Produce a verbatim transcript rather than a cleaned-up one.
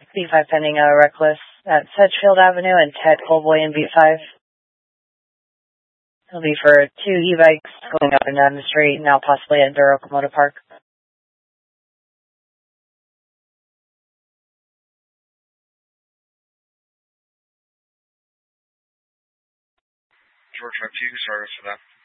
B five pending uh, reckless at Sedgefield Avenue and Ted Colboy in B five. It'll be for two e-bikes going up and down the street, now possibly at Duro Komodo Park. George five two, sorry for that.